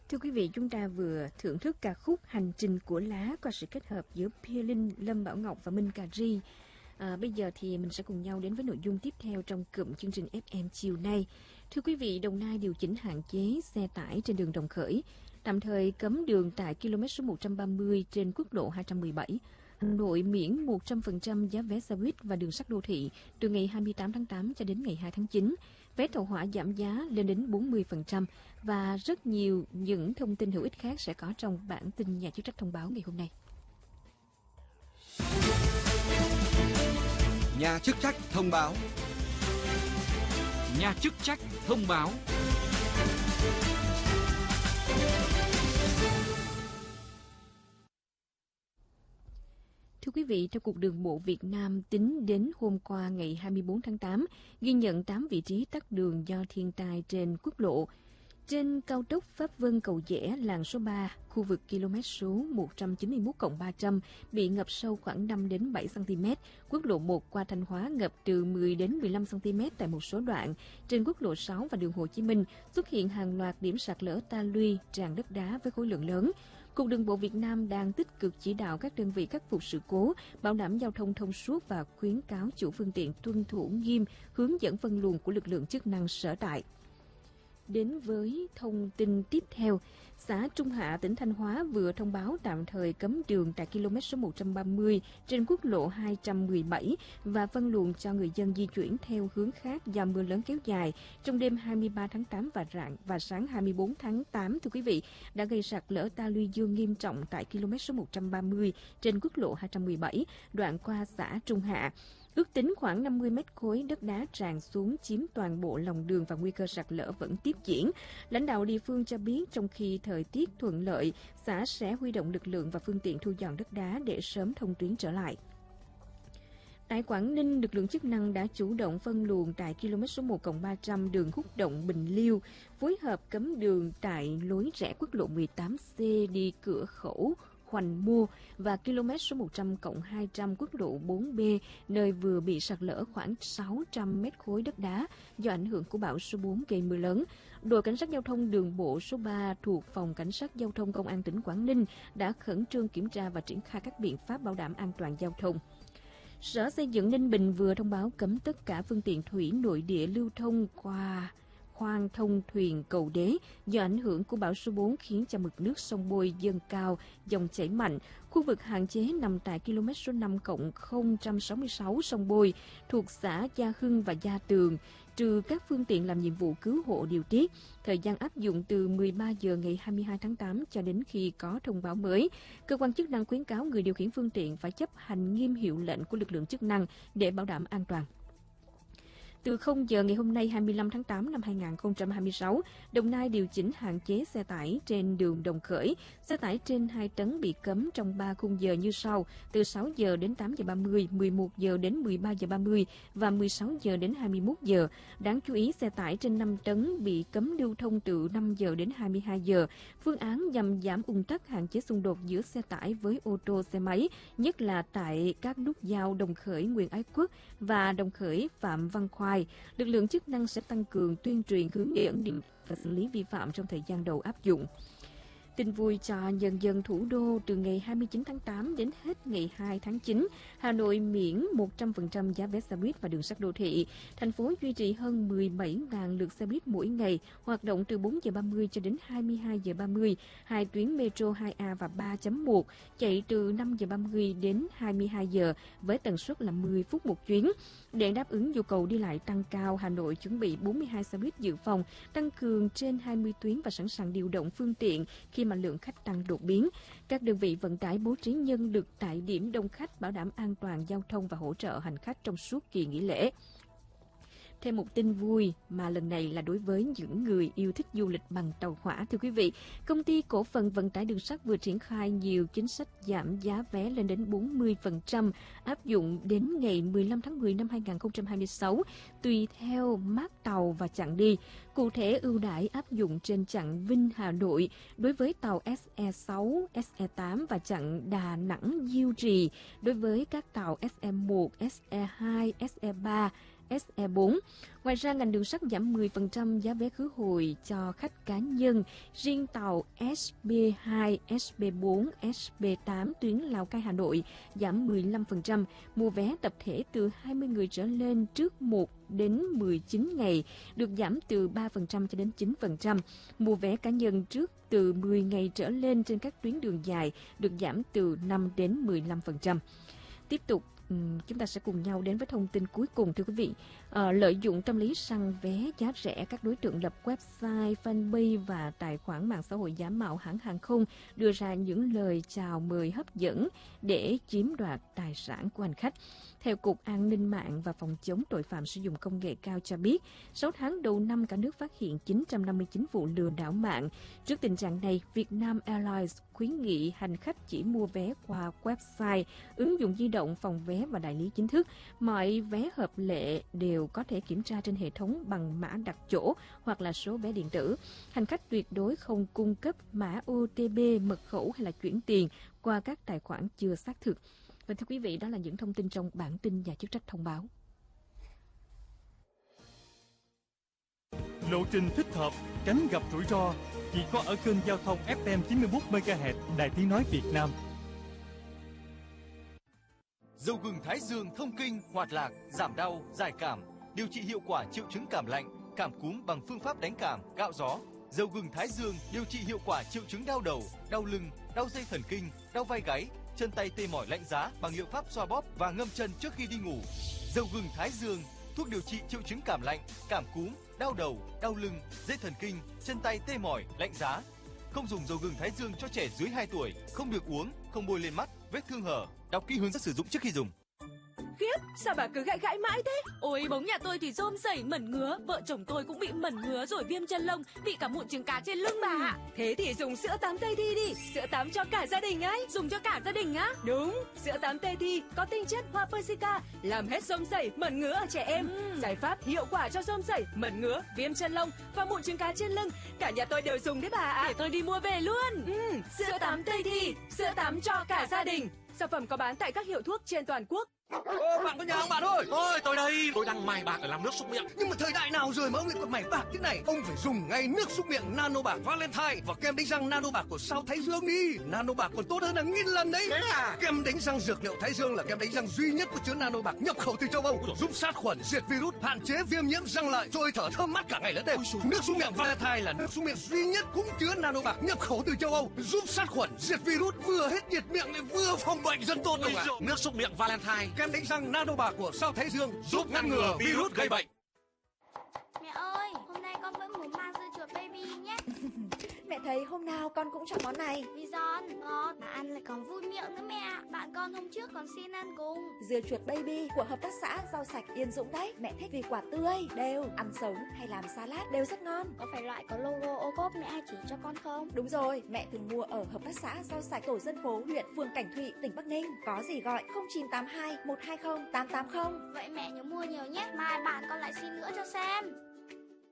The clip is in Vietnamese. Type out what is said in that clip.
Thưa quý vị, chúng ta vừa thưởng thức ca khúc Hành trình của lá qua sự kết hợp giữa Pia Linh, Lâm Bảo Ngọc và Minh Cà Ri. Bây giờ thì mình sẽ cùng nhau đến với nội dung tiếp theo trong cụm chương trình FM chiều nay. Thưa quý vị, Đồng Nai điều chỉnh hạn chế xe tải trên đường Đồng Khởi, tạm thời cấm đường tại km số 130 trên quốc lộ 217. Hà Nội miễn 100% giá vé xe buýt và đường sắt đô thị từ ngày 28 tháng 8 cho đến ngày 2 tháng 9. Vé tàu hỏa giảm giá lên đến 40% và rất nhiều những thông tin hữu ích khác sẽ có trong bản tin nhà chức trách thông báo ngày hôm nay. Nhà chức trách thông báo. Nhà chức trách thông báo. Thưa quý vị, theo Cục Đường bộ Việt Nam, tính đến hôm qua ngày 24 tháng 8, ghi nhận 8 vị trí tắc đường do thiên tai trên quốc lộ. Trên cao tốc Pháp Vân Cầu Giẽ, làn số 3, khu vực km số 191+300 bị ngập sâu khoảng 5 đến 7 cm. Quốc lộ 1 qua Thanh Hóa ngập từ 10 đến 15 cm tại một số đoạn. Trên quốc lộ 6 và đường Hồ Chí Minh xuất hiện hàng loạt điểm sạt lở ta luy, tràn đất đá với khối lượng lớn. Cục Đường bộ Việt Nam đang tích cực chỉ đạo các đơn vị khắc phục sự cố, bảo đảm giao thông thông suốt và khuyến cáo chủ phương tiện tuân thủ nghiêm hướng dẫn phân luồng của lực lượng chức năng sở tại. Đến với thông tin tiếp theo, xã Trung Hạ, tỉnh Thanh Hóa vừa thông báo tạm thời cấm đường tại km số 130 trên quốc lộ 217 và phân luồng cho người dân di chuyển theo hướng khác do mưa lớn kéo dài trong đêm 23 tháng 8 và sáng 24 tháng 8, thưa quý vị, đã gây sạt lở ta luy dương nghiêm trọng tại km số 130 trên quốc lộ 217, đoạn qua xã Trung Hạ. Ước tính khoảng 50 mét khối đất đá tràn xuống chiếm toàn bộ lòng đường và nguy cơ sạt lở vẫn tiếp diễn. Lãnh đạo địa phương cho biết trong khi thời tiết thuận lợi, xã sẽ huy động lực lượng và phương tiện thu dọn đất đá để sớm thông tuyến trở lại. Tại Quảng Ninh, lực lượng chức năng đã chủ động phân luồng tại km số 1+300 đường Húc Động Bình Liêu, phối hợp cấm đường tại lối rẽ quốc lộ 18C đi cửa khẩu Hoành Mô và km số 100+200 quốc lộ 4B, nơi vừa bị sạt lở khoảng 600 mét khối đất đá do ảnh hưởng của bão số 4 gây mưa lớn. Đội Cảnh sát Giao thông đường bộ số 3 thuộc Phòng Cảnh sát Giao thông Công an tỉnh Quảng Ninh đã khẩn trương kiểm tra và triển khai các biện pháp bảo đảm an toàn giao thông. Sở Xây dựng Ninh Bình vừa thông báo cấm tất cả phương tiện thủy nội địa lưu thông qua khoang thông thuyền Cầu Đế do ảnh hưởng của bão số 4 khiến cho mực nước sông Bôi dâng cao, dòng chảy mạnh. Khu vực hạn chế nằm tại km số 5+066 sông Bôi thuộc xã Gia Hưng và Gia Tường, trừ các phương tiện làm nhiệm vụ cứu hộ điều tiết. Thời gian áp dụng từ 13 giờ ngày 22 tháng 8 cho đến khi có thông báo mới. Cơ quan chức năng khuyến cáo người điều khiển phương tiện phải chấp hành nghiêm hiệu lệnh của lực lượng chức năng để bảo đảm an toàn. Từ 0 giờ ngày hôm nay 25 tháng 8 năm 2026, Đồng Nai điều chỉnh hạn chế xe tải trên đường Đồng Khởi. Xe tải trên 2 tấn bị cấm trong 3 khung giờ như sau: từ 6 giờ đến 8 giờ 30, 11 giờ đến 13 giờ 30 và 16 giờ đến 21 giờ. Đáng chú ý, xe tải trên 5 tấn bị cấm lưu thông từ 5 giờ đến 22 giờ. Phương án nhằm giảm ùn tắc, hạn chế xung đột giữa xe tải với ô tô xe máy, nhất là tại các nút giao Đồng Khởi Nguyễn Ái Quốc và Đồng Khởi Phạm Văn Khoai. Lực lượng chức năng sẽ tăng cường tuyên truyền, hướng dẫn và xử lý vi phạm trong thời gian đầu áp dụng. Tin vui cho nhân dân thủ đô, từ ngày 29 tháng 8 đến hết ngày 2 tháng 9, Hà Nội miễn 100% giá vé xe buýt và đường sắt đô thị. Thành phố duy trì hơn 17.000 lượt xe buýt mỗi ngày, hoạt động từ 4 giờ 30 cho đến 22 giờ 30. 2 tuyến metro 2A và 3.1 chạy từ 5 giờ 30 đến 22 giờ với tần suất là 10 phút một chuyến. Để đáp ứng nhu cầu đi lại tăng cao, Hà Nội chuẩn bị 42 xe buýt dự phòng, tăng cường trên 20 tuyến và sẵn sàng điều động phương tiện khi mà lượng khách tăng đột biến. Các đơn vị vận tải bố trí nhân lực tại điểm đông khách, bảo đảm an toàn giao thông và hỗ trợ hành khách trong suốt kỳ nghỉ lễ. Thêm một tin vui mà lần này là đối với những người yêu thích du lịch bằng tàu hỏa, thưa quý vị. Công ty Cổ phần Vận tải Đường sắt vừa triển khai nhiều chính sách giảm giá vé lên đến 40%, áp dụng đến ngày 15 tháng 10 năm 2026, tùy theo mác tàu và chặng đi. Cụ thể, ưu đãi áp dụng trên chặng Vinh Hà Nội đối với tàu SE6, SE8 và chặng Đà Nẵng Diêu Trì đối với các tàu SE1, SE2, SE3, SE4. Ngoài ra, ngành đường sắt giảm 10% giá vé khứ hồi cho khách cá nhân. Riêng tàu SB2, SB4, SB8 tuyến Lào Cai Hà Nội giảm 15%. Mua vé tập thể từ 20 người trở lên trước 1 đến 19 ngày được giảm từ 3% cho đến 9%. Mua vé cá nhân trước từ 10 ngày trở lên trên các tuyến đường dài được giảm từ 5 đến 15%. Tiếp tục, chúng ta sẽ cùng nhau đến với thông tin cuối cùng, thưa quý vị. Lợi dụng tâm lý săn vé giá rẻ, các đối tượng lập website, fanpage và tài khoản mạng xã hội giả mạo hãng hàng không đưa ra những lời chào mời hấp dẫn để chiếm đoạt tài sản của hành khách. Theo Cục An ninh mạng và Phòng chống tội phạm sử dụng công nghệ cao cho biết, 6 tháng đầu năm cả nước phát hiện 959 vụ lừa đảo mạng. Trước tình trạng này, Vietnam Airlines khuyến nghị hành khách chỉ mua vé qua website, ứng dụng di động, phòng vé và đại lý chính thức. Mọi vé hợp lệ đều có thể kiểm tra trên hệ thống bằng mã đặt chỗ hoặc là số vé điện tử. Hành khách tuyệt đối không cung cấp mã OTP, mật khẩu hay là chuyển tiền qua các tài khoản chưa xác thực. Và thưa quý vị, đó là những thông tin trong bản tin nhà chức trách thông báo. Lộ trình thích hợp, tránh gặp rủi ro chỉ có ở kênh giao thông FM 91 MHz Đài Tiếng nói Việt Nam. Dầu gừng Thái Dương thông kinh, hoạt lạc, giảm đau, giải cảm, điều trị hiệu quả triệu chứng cảm lạnh, cảm cúm bằng phương pháp đánh cảm, gạo gió. Dầu gừng Thái Dương điều trị hiệu quả triệu chứng đau đầu, đau lưng, đau dây thần kinh, đau vai gáy, chân tay tê mỏi lạnh giá bằng liệu pháp xoa bóp và ngâm chân trước khi đi ngủ. Dầu gừng Thái Dương, thuốc điều trị triệu chứng cảm lạnh, cảm cúm, đau đầu, đau lưng, dây thần kinh, chân tay tê mỏi, lạnh giá. Không dùng dầu gừng Thái Dương cho trẻ dưới 2 tuổi, không được uống, không bôi lên mắt, vết thương hở. Đọc kỹ hướng dẫn sử dụng trước khi dùng. Khiếp, sao bà cứ gãi mãi thế? Ôi, bóng nhà tôi thì rôm sẩy mẩn ngứa, vợ chồng tôi cũng bị mẩn ngứa rồi viêm chân lông, bị cả mụn trứng cá trên lưng bà ạ. Thế thì dùng sữa tắm Tây Thi đi, sữa tắm cho cả gia đình ấy. Dùng cho cả gia đình á? Đúng, sữa tắm Tây Thi có tinh chất hoa persica, làm hết rôm sẩy, mẩn ngứa ở trẻ em. Giải pháp hiệu quả cho rôm sẩy, mẩn ngứa, viêm chân lông và mụn trứng cá trên lưng. Cả nhà tôi đều dùng đấy bà ạ. Để tôi đi mua về luôn. Sữa tắm Tây Thi, sữa tắm cho cả gia đình. Sản phẩm có bán tại các hiệu thuốc trên toàn quốc. Ô, bạn có nhà không bạn ơi? Ôi, tôi đây, tôi đang mài bạc để làm nước súc miệng. Nhưng mà thời đại nào rồi mà ông lại còn mài bạc thế này? Ông phải dùng ngay nước súc miệng Nano Bạc Valentine và kem đánh răng Nano Bạc của Sao Thái Dương đi. Nano Bạc còn tốt hơn là 1000 lần đấy. Thế à? Kem đánh răng dược liệu Thái Dương là kem đánh răng duy nhất có chứa Nano Bạc nhập khẩu từ châu Âu, giúp sát khuẩn, diệt virus, hạn chế viêm nhiễm răng lợi, trôi thở thơm mát cả ngày lẫn đêm. Nước súc miệng Valentine là nước súc miệng duy nhất cũng chứa Nano Bạc nhập khẩu từ châu Âu, giúp sát khuẩn, diệt virus, vừa hết nhiệt miệng lại vừa phòng bệnh rất tốt đâu ạ. Nước súc miệng Valentine, Kem đánh răng Nano Bạc của Sao Thái Dương giúp ngăn ngừa virus gây bệnh. Mẹ ơi, hôm nay con vẫn muốn mang dưa chuột baby nhé. Mẹ thấy hôm nào con cũng chọn món này. Vì giòn, ngon, mà ăn lại còn vui miệng nữa mẹ. Bạn con hôm trước còn xin ăn cùng. Dưa chuột baby của hợp tác xã rau sạch Yên Dũng đấy. Mẹ thích vì quả tươi, đều, ăn sống hay làm salad đều rất ngon. Có phải loại có logo ô cốp mẹ hay chỉ cho con không? Đúng rồi, mẹ từng mua ở hợp tác xã rau sạch tổ dân phố huyện Phường Cảnh Thụy, tỉnh Bắc Ninh. Có gì gọi 0982 120 880. Vậy mẹ nhớ mua nhiều nhé, mai bạn con lại xin nữa cho xem.